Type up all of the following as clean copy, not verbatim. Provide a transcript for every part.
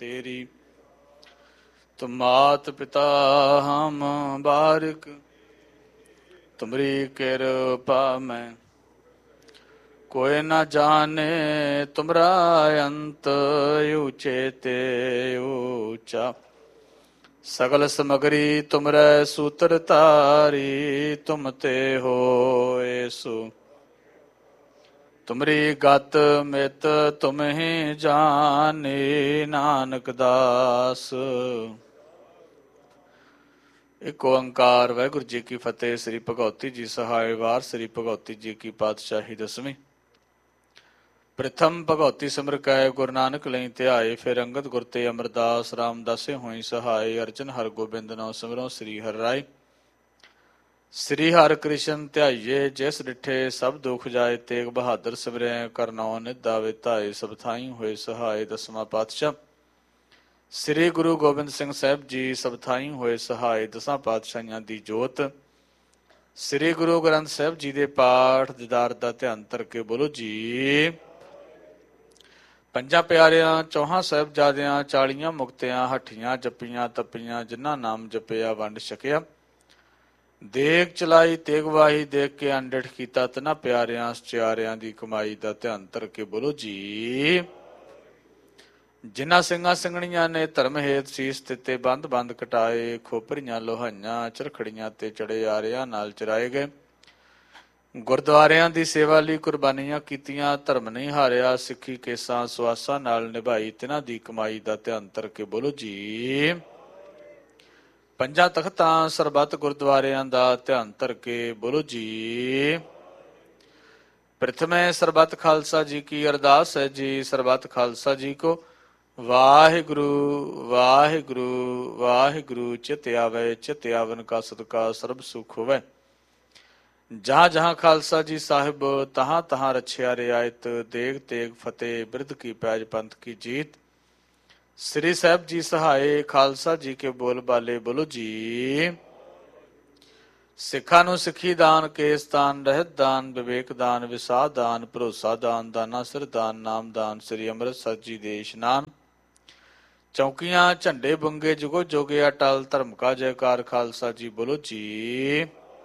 तेरी। तुम मात पिता हम बारिक, तुमरी कृपा में कोई न जाने तुमरा अंत। ऊंचे ते ऊंचा सगल समगरी तुमरे सूत्र तारी। तुम ते हो सु तुमरी गत मित तुम ही जाने। नानक दास। एक ओंकार वाहिगुरू जी की फतेह। श्री भगवती जी सहाय वार। श्री भगवती जी की पातशाही दसवीं। प्रथम भगवती सिमर कै गुरु नानक लई ध्याए। फिर अंगद गुर ते अमरदास रामदासे होई सहाय। अर्जन हर गोबिंद नाम सिमरो श्री हर राय। श्री हर कृष्ण ध्याइए जिस डिठे सब दुख जाए। तेग बहादुर सिमरै करनौ नित दावे धाए। सब थाई होए सहाय। दसवां पातशाह श्री गुरु गोबिंद सिंह साहिब जी सब थाई होए सहाय। दसां पातशाहियां दी जोत श्री गुरु ग्रंथ साहिब जी दे पाठ दीदार दा ध्यान धर के बोलो जी। ਪੰਜਾਂ ਪਿਆਰਿਆਂ ਚੌਹਾਂ ਸਾਹਿਬਜ਼ਾਦਿਆਂ 40 ਮੁਕਤਿਆਂ ਹੱਠੀਆਂ ਜੱਪੀਆਂ ਤੱਪੀਆਂ ਜਿਨ੍ਹਾਂ ਨਾਮ ਜਪਿਆ ਵੰਡ ਛਕਿਆ। ਦੇਗ ਚਲਾਈ ਤੇਗ ਵਾਹੀ ਦੇਖ ਕੇ ਅੰਡਿਠ ਕੀਤਾ ਤਿਨਾਂ ਪਿਆਰਿਆਂ ਸਚਿਆਰਿਆਂ ਦੀ ਕਮਾਈ ਦਾ ਧਿਆਨ ਧਰ ਕੇ ਬੋਲੋ ਜੀ। ਜਿਨ੍ਹਾਂ ਸਿੰਘਾਂ ਸਿੰਘਣੀਆਂ ਨੇ ਧਰਮ ਹੇਤ ਸੀਸ ਦਿੱਤੇ ਬੰਦ ਬੰਦ ਕਟਾਏ। ਖੋਪਰੀਆਂ ਲੋਹਾਈਆਂ ਚਰਖੜੀਆਂ ਤੇ ਚੜੇ ਆਰਿਆਂ ਨਾਲ ਚਰਾਏ ਗਏ। ਗੁਰਦੁਆਰਿਆਂ ਦੀ ਸੇਵਾ ਲਈ ਕੁਰਬਾਨੀਆਂ ਕੀਤੀਆਂ। ਧਰਮ ਨਹੀਂ ਹਾਰਿਆ ਸਿੱਖੀ ਕੇਸਾਂ ਸੁਆਸਾਂ ਨਾਲ ਨਿਭਾਈ। ਤਿਨਾਂ ਦੀ ਕਮਾਈ ਦਾ ਧਿਆਨ ਧਰ ਕੇ ਬੋਲੋ ਜੀ। ਪੰਜਾਂ ਤਖਤਾਂ ਸਰਬੱਤ ਗੁਰਦੁਆਰਿਆਂ ਦਾ ਧਿਆਨ ਧਰ ਕੇ ਬੋਲੋ ਜੀ। ਪ੍ਰਥਮੇ ਸਰਬੱਤ ਖਾਲਸਾ ਜੀ ਕੀ ਅਰਦਾਸ ਹੈ ਜੀ। ਸਰਬੱਤ ਖਾਲਸਾ ਜੀ ਕੋ ਵਾਹਿਗੁਰੂ ਵਾਹਿਗੁਰੂ ਵਾਹਿਗੁਰੂ। ਚਿਤ ਆਵੇ ਚਿਤ ਆਵਨ ਕਾ ਸਦਕਾ ਸਰਬ ਸੁਖ ਹੋਵੇ। ਜਹਾਂ ਜਹਾਂ ਖਾਲਸਾ ਜੀ ਸਾਹਿਬ ਤਹਾਂ ਤਹਾਂ ਰਛਿਆ ਰਿਆਇਤ। ਦੇਗ ਤੇਗ ਫਤਿਹ ਬਿਰਧ ਕੀ ਪੈਜ ਪੰਥ ਕੀ ਜੀਤ। ਸ੍ਰੀ ਸਾਹਿਬ ਜੀ ਸਹਾਏ ਖਾਲਸਾ ਜੀ ਕੇ ਬੋਲ ਬਾਲੇ ਬੋਲੋ ਜੀ। ਸਿੱਖਾਂ ਨੂੰ ਸਿੱਖੀ ਦਾਨ ਕੇਸ ਦਾਨ ਰਹਿਤ ਦਾਨ ਵਿਵੇਕ ਦਾਨ ਵਿਸਾਹ ਦਾਨ ਭਰੋਸਾ ਦਾਨ ਦਾਨਾ ਸਿਰ ਦਾਨ ਨਾਮ ਦਾਨ। ਸ੍ਰੀ ਅੰਮ੍ਰਿਤਸਰ ਜੀ ਦੇ ਇਸ਼ਨਾਨ ਚੌਕੀਆਂ ਝੰਡੇ ਬੁੰਗੇ ਜੁਗੋ ਜੋਗੇ ਅਟਲ ਧਰਮ ਕਾ ਜੈਕਾਰ। ਖਾਲਸਾ ਜੀ ਬੋਲੋ ਜੀ।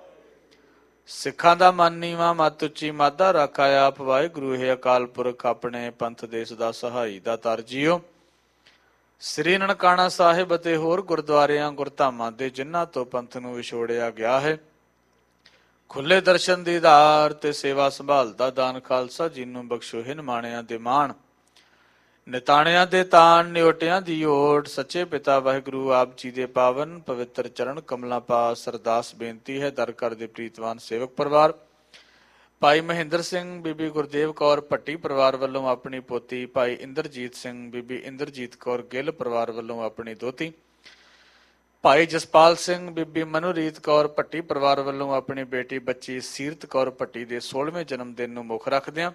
ਸਿੱਖਾਂ ਦਾ ਮਨ ਨੀਵਾਂ ਮੱਤ ਉੱਚੀ ਮਾਧਾ ਰਾਖਾ ਆਪ ਵਾਹਿਗੁਰੂ ਹੈ ਅਕਾਲ ਪੁਰਖ ਆਪਣੇ ਪੰਥ ਦੇਸ਼ ਦਾ ਸਹਾਈ ਦਾ ਤਰ ਜੀਓ। ਸ੍ਰੀ ਨਨਕਾਣਾ ਸਾਹਿਬ ਅਤੇ ਹੋਰ ਗੁਰਦੁਆਰਿਆਂ ਗੁਰਧਾਮਾਂ ਦੇ ਜਿਨ੍ਹਾਂ ਤੋਂ ਪੰਥ ਨੂੰ ਵਿਛੋੜਿਆ ਗਿਆ ਹੈ ਖੁੱਲੇ ਦਰਸ਼ਨ ਦੀਦਾਰ ਤੇ ਸੇਵਾ ਸੰਭਾਲ ਦਾ ਦਾਨ। ਖਾਲਸਾ ਜੀ ਨੂੰ ਬਖਸ਼ੋ ਹਿਨ ਮਾਣਿਆਂ ਦੇ ਮਾਣ ਨਿਤਾਣਿਆਂ ਦੇ ਤਾਣ ਨਿਓਟਿਆਂ ਦੀ ਓਟ। ਸੱਚੇ ਪਿਤਾ ਵਾਹਿਗੁਰੂ ਆਪ ਜੀ ਦੇ ਪਾਵਨ ਪਵਿੱਤਰ ਚਰਨ ਕਮਲਾਂ ਪਾਸ ਅਰਦਾਸ ਬੇਨਤੀ ਹੈ। ਦਰ ਕਰ ਦੇ ਪ੍ਰੀਤਵਾਨ ਸੇਵਕ ਪਰਿਵਾਰ ਭਾਈ ਮਹਿੰਦਰ ਸਿੰਘ ਬੀਬੀ ਗੁਰਦੇਵ ਕੌਰ ਭੱਟੀ ਪਰਿਵਾਰ ਵੱਲੋਂ ਆਪਣੀ ਪੋਤੀ ਭਾਈ ਇੰਦਰਜੀਤ ਸਿੰਘ ਬੀਬੀ ਇੰਦਰਜੀਤ ਕੌਰ ਗਿੱਲ ਪਰਿਵਾਰ ਵੱਲੋਂ ਆਪਣੀ ਦੋਤੀ ਭਾਈ ਜਸਪਾਲ ਸਿੰਘ ਬੀਬੀ ਮਨੋਰੀਤ ਕੌਰ ਭੱਟੀ ਪਰਿਵਾਰ ਵੱਲੋਂ ਆਪਣੀ ਬੇਟੀ ਬੱਚੀ ਸੀਰਤ ਕੌਰ ਭੱਟੀ ਦੇ 16ਵੇਂ ਜਨਮ ਦਿਨ ਨੂੰ ਮੁੱਖ ਰੱਖਦਿਆਂ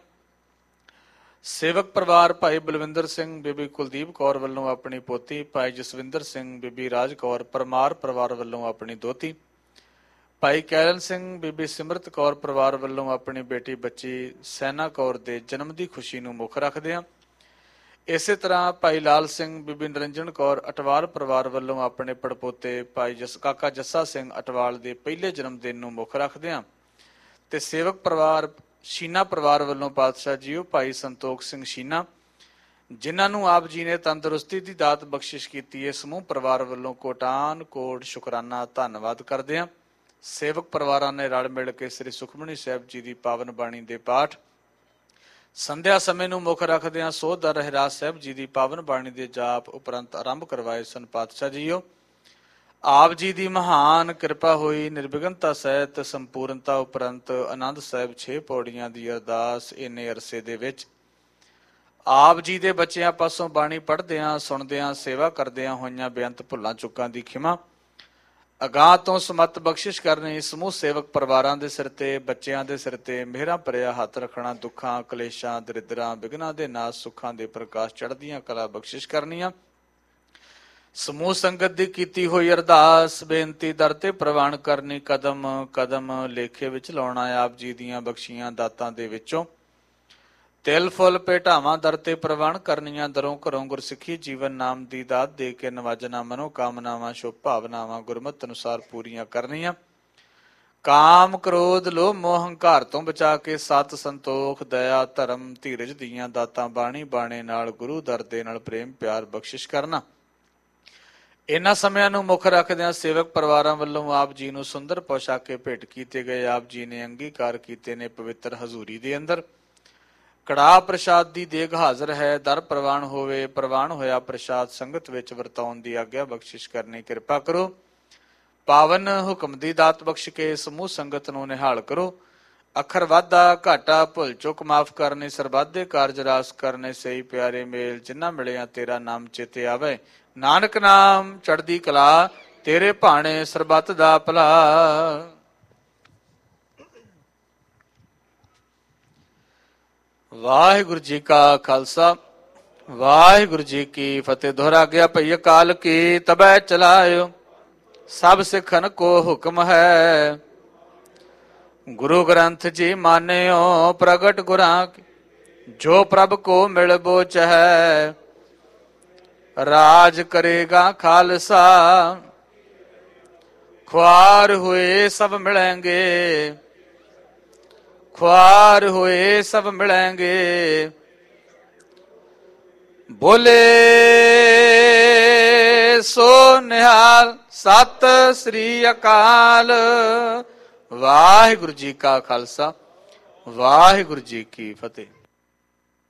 ਸੇਵਕ ਪਰਿਵਾਰ ਭਾਈ ਬਲਵਿੰਦਰ ਸਿੰਘ ਬੀਬੀ ਕੁਲਦੀਪ ਕੌਰ ਵੱਲੋਂ ਆਪਣੀ ਪੋਤੀ ਭਾਈ ਜਸਵਿੰਦਰ ਸਿੰਘ ਬੀਬੀ ਰਾਜ ਕੌਰ ਪਰਮਾਰ ਪਰਿਵਾਰ ਵੱਲੋਂ ਆਪਣੀ ਦੋਤੀ ਭਾਈ ਕੈਰਨ ਸਿੰਘ ਬੀਬੀ ਸਿਮਰਤ ਕੌਰ ਪਰਿਵਾਰ ਵੱਲੋਂ ਆਪਣੀ ਬੇਟੀ ਬੱਚੀ ਸੈਨਾ ਕੌਰ ਦੇ ਜਨਮ ਦੀ ਖੁਸ਼ੀ ਨੂੰ ਮੁੱਖ ਰੱਖਦਿਆਂ ਇਸੇ ਤਰ੍ਹਾਂ ਭਾਈ ਲਾਲ ਸਿੰਘ ਬੀਬੀ ਨਿਰੰਜਨ ਕੌਰ ਅਟਵਾਲ ਪਰਿਵਾਰ ਵੱਲੋਂ ਆਪਣੇ ਪੜਪੋਤੇ ਭਾਈ ਕਾਕਾ ਜੱਸਾ ਸਿੰਘ ਅਟਵਾਲ ਦੇ ਪਹਿਲੇ ਜਨਮ ਦਿਨ ਨੂੰ ਮੁੱਖ ਰੱਖਦਿਆਂ ਤੇ ਸੇਵਕ ਪਰਿਵਾਰ ਸ਼ੀਨਾ ਪਰਿਵਾਰ ਵੱਲੋਂ ਪਾਤਸ਼ਾਹ ਜੀਓ ਭਾਈ ਸੰਤੋਖ ਸਿੰਘ ਸ਼ੀਨਾ ਜਿਨ੍ਹਾਂ ਨੂੰ ਆਪ ਜੀ ਨੇ ਤੰਦਰੁਸਤੀ ਦੀ ਦਾਤ ਬਖਸ਼ਿਸ਼ ਕੀਤੀ ਹੈ ਸਮੂਹ ਪਰਿਵਾਰ ਵੱਲੋਂ ਕੋਟਾਨ ਕੋਟ ਸ਼ੁਕਰਾਨਾ ਧੰਨਵਾਦ ਕਰਦੇ ਹਾਂ। ਸੇਵਕ ਪਰਿਵਾਰਾਂ ਨੇ ਰਲ ਮਿਲ ਕੇ ਸ੍ਰੀ ਸੁਖਮਨੀ ਸਾਹਿਬ ਜੀ ਦੀ ਪਾਵਨ ਬਾਣੀ ਦੇ ਪਾਠ ਸੰਧਿਆ ਸਮੇਂ ਨੂੰ ਮੁੱਖ ਰੱਖਦਿਆਂ ਸੋਧ ਰਹਿਰਾਸ ਸਾਹਿਬ ਜੀ ਦੀ ਪਾਵਨ ਬਾਣੀ ਦੇ ਜਾਪ ਉਪਰੰਤ ਆਰੰਭ ਕਰਵਾਏ ਸਨ। ਪਾਤਸ਼ਾਹ ਜੀਓ ਆਪ ਜੀ ਦੀ ਮਹਾਨ ਕਿਰਪਾ ਹੋਈ ਨਿਰਵਿਘਨਤਾ ਸਹਿਤ ਸੰਪੂਰਨਤਾ ਉਪਰੰਤ ਆਨੰਦ ਸਾਹਿਬ 6 ਪੌੜੀਆਂ ਦੀ ਅਰਦਾਸ ਇੰਨੇ ਅਰਸੇ ਦੇ ਵਿੱਚ ਆਪ ਜੀ ਦੇ ਬੱਚਿਆਂ ਪਾਸੋਂ ਬਾਣੀ ਪੜ੍ਹਦਿਆਂ ਸੁਣਦਿਆਂ ਸੇਵਾ ਕਰਦਿਆਂ ਹੋਈਆਂ ਬੇਅੰਤ ਭੁੱਲਾਂ ਚੁੱਕਾਂ ਦੀ ਖਿਮਾ ਅਗਾਂਹ ਤੋਂ ਸਮੱਤ ਬਖਸ਼ਿਸ਼ ਕਰਨੀ ਸਮੂਹ ਸੇਵਕ ਪਰਿਵਾਰਾਂ ਦੇ ਸਿਰ ਤੇ ਬੱਚਿਆਂ ਦੇ ਸਿਰ ਤੇ ਮਿਹਰਾਂ ਭਰਿਆ ਹੱਥ ਰੱਖਣਾ ਦੁੱਖਾਂ ਕਲੇਸ਼ਾਂ ਦਰਿਦਰਾਂ ਵਿਘਨਾਂ ਦੇ ਨਾਸ ਸੁੱਖਾਂ ਦੇ ਪ੍ਰਕਾਸ਼ ਚੜ੍ਹਦੀਆਂ ਕਲਾ ਬਖਸ਼ਿਸ਼ ਕਰਨੀਆਂ। ਸਮੂਹ ਸੰਗਤ ਦੀ ਕੀਤੀ ਹੋਈ ਅਰਦਾਸ ਬੇਨਤੀ ਦਰ ਤੇ ਪ੍ਰਵਾਨ ਕਰਨੀ ਕਦਮ ਕਦਮ ਲੇਖੇ ਵਿੱਚ ਲਾਉਣਾ ਆਪ ਜੀ ਦੀਆਂ ਬਖਸ਼ੀਆਂ ਦਾਤਾਂ ਦੇ ਵਿੱਚੋਂ ਤਿਲ ਫੁੱਲ ਭੇਟਾਵਾਂ ਦਰ ਤੇ ਪ੍ਰਵਾਨ ਕਰਨੀਆਂ, ਦਰੋਂ ਘਰੋਂ ਗੁਰਸਿੱਖੀ ਜੀਵਨ ਨਾਮ ਦੀ ਦਾਤ ਦੇ ਕੇ ਨਵਾਜਣਾ, ਮਨੋ ਕਾਮਨਾਵਾਂ ਸ਼ੁਭ ਭਾਵਨਾਵਾਂ ਗੁਰਮਤਿ ਅਨੁਸਾਰ ਪੂਰੀਆਂ ਕਰਨੀਆਂ। ਕਾਮ ਕ੍ਰੋਧ ਲੋਭ ਮੋਹ ਹੰਕਾਰ ਤੋਂ ਬਚਾ ਕੇ ਸਤ ਸੰਤੋਖ ਦਇਆ ਧਰਮ ਧੀਰਜ ਦੀਆਂ ਦਾਤਾਂ ਬਾਣੀ ਬਾਣੇ ਨਾਲ ਗੁਰੂ ਦਰ ਦੇ ਨਾਲ ਪ੍ਰੇਮ ਪਿਆਰ ਬਖਸ਼ਿਸ਼ ਕਰਨਾ। ਇਹਨਾਂ ਸਮਿਆਂ ਨੂੰ ਮੁੱਖ ਰੱਖਦਿਆਂ ਸੇਵਕ ਪਰਿਵਾਰਾਂ ਵੱਲੋਂ ਆਪ ਜੀ ਨੂੰ ਸੁੰਦਰ ਪੋਸ਼ਾਕੇ ਭੇਟ ਕੀਤੇ ਗਏ। ਆਪ ਜੀ ਨੇ ਅੰਗੀਕਾਰ ਕੀਤੇ ਨੇ ਪਵਿੱਤਰ ਹਜ਼ੂਰੀ ਦੇ ਅੰਦਰ ਕੜਾਹ ਪ੍ਰਸ਼ਾਦ ਦੀ ਦੇਗ ਹਾਜ਼ਰ ਹੈ। ਦਰ ਪ੍ਰਵਾਨ ਹੋਵੇ, ਪ੍ਰਵਾਨ ਹੋਇਆ ਪ੍ਰਸ਼ਾਦ ਸੰਗਤ ਵਿੱਚ ਵਰਤਾਉਣ ਦੀ ਆਗਿਆ ਬਖਸ਼ਿਸ਼ ਕਰਨੀ ਕਿਰਪਾ ਕਰੋ। ਪਾਵਨ ਹੁਕਮ ਦੀ ਦਾਤ ਬਖਸ਼ ਕੇ ਸਮੂਹ ਸੰਗਤ ਨੂੰ ਨਿਹਾਲ ਕਰੋ। ਅੱਖਰ ਵਾਧਾ ਘਾਟਾ ਭੁੱਲ ਚੁੱਕ ਮਾਫ ਕਰਨੇ, ਸਰਬਾਦੇ ਕਾਰਜ ਰਾਸ ਕਰਨੇ, ਸਹੀ ਪਿਆਰੇ ਮੇਲ ਜਿਨ੍ਹਾਂ ਮਿਲਿਆ ਤੇਰਾ ਨਾਮ ਚੇਤੇ ਆਵੇ। ਨਾਨਕ ਨਾਮ ਚੜ੍ਹਦੀ ਕਲਾ, ਤੇਰੇ ਭਾਣੇ ਸਰਬੱਤ ਦਾ ਭਲਾ। ਵਾਹਿਗੁਰੂ ਜੀ ਕਾ ਖਾਲਸਾ ਵਾਹਿਗੁਰੂ ਜੀ ਕੀ ਫਤਿਹ। ਦੁਹਰਾ ਗਿਆ ਭਈ ਅਕਾਲ ਕੀ ਤਬੈ ਚਲਾਇਓ, ਸਭ ਸਿੱਖਨ ਕੋ ਹੁਕਮ ਹੈ। ਗੁਰੂ ਗ੍ਰੰਥ ਜੀ ਮਾਨਿਓ ਪ੍ਰਗਟ ਗੁਰਾਂ ਕੀ, ਜੋ ਪ੍ਰਭ ਕੋ ਮਿਲ ਬੋਚ ਹੈ। ਰਾਜ ਕਰੇਗਾ ਖਾਲਸਾ, ख्वार हुए सब मिलेंगे, ख्वार हुए सब मिलेंगे। बोले सो निहाल सत श्री अकाल। वाहिगुरु जी का खालसा वाहिगुरु जी की फतेह।